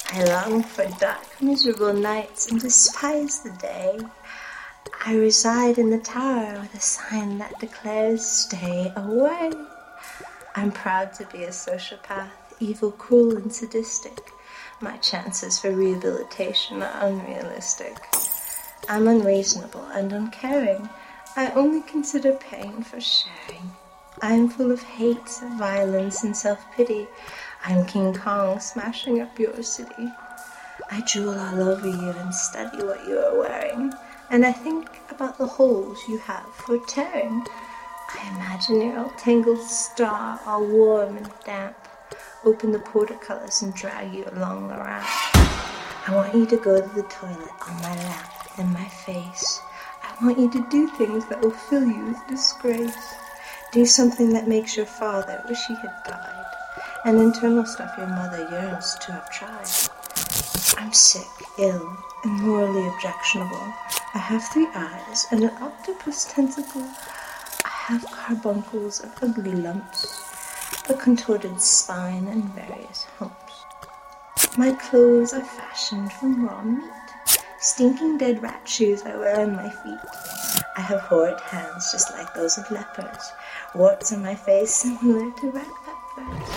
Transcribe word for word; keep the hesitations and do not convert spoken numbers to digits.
I long for dark, miserable nights and despise the day. I reside in the tower with a sign that declares, stay away. I'm proud to be a sociopath, evil, cruel, and sadistic. My chances for rehabilitation are unrealistic. I'm unreasonable and uncaring. I only consider pain for sharing. I am full of hate, violence, and self-pity. I'm King Kong smashing up your city. I drool all over you and study what you are wearing. And I think about the holes you have for tearing. I imagine your all tangled star, all warm and damp. Open the portcullis and drag you along the ramp. I want you to go to the toilet on my lap, in my face. I want you to do things that will fill you with disgrace. Do something that makes your father wish he had died, and internal stuff your mother yearns to have tried. I'm sick, ill, and morally objectionable. I have three eyes and an octopus tentacle. I have carbuncles and ugly lumps, a contorted spine and various humps. My clothes are fashioned from raw meat. Stinking dead rat shoes I wear on my feet. I have horrid hands just like those of lepers. Warts on my face similar to red peppers.